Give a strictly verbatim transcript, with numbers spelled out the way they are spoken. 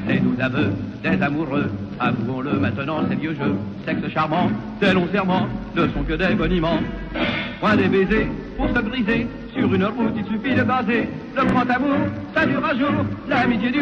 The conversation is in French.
des doux aveux, des amoureux. Avouons-le maintenant, ces vieux jeux, sexe charmant, des longs serments, ne sont que des boniments. Point des baisers pour se briser, sur une route il suffit de baser. Le grand amour, ça dure un jour, l'amitié dure.